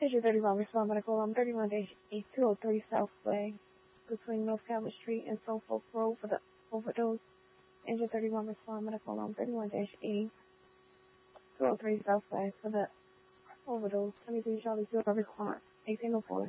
Agent 31 respond medical. 31-8203 Southway between North Calvert Street and Suffolk Road for the overdose. Agent 31 respond medical. 31-8203 Southway for the overdose. 23 Charlie Zero response. 1804.